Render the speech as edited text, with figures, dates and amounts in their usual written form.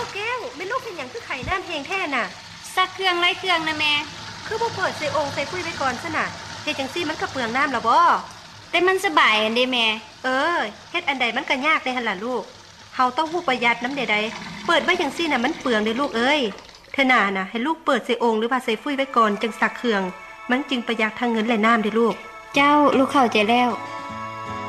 แก้วไม่ลูกเป็นอย่างคือไข่น้ำเพลงแท่น่ะซักเครื่องไล่เครื่องนะแม่คือบ่เปิดใส่องค์ใส่ปุ้ยไว้ก่อนซะน่ะเฮ็ดจังซี่มันก็เปลืองน้ำละบ่แต่มันสบายอันเด้แม่เฮ็ดอันใดมันก็ยากได้หั่นล่ะลูกเฮาต้องฮู้ประหยัดน้ำใดๆเปิดไว้จังซี่น่ะมันเปลืองเด้ลูกเอ้ยเธอน่ะให้ลูกเปิดใส่องค์หรือว่าใส่ปุ้ยไว้ก่อนจึงซักเครื่องมันจึงประหยัดทั้งเงินและน้ำเด้ลูกเจ้าลูกเข้าใจแล้ว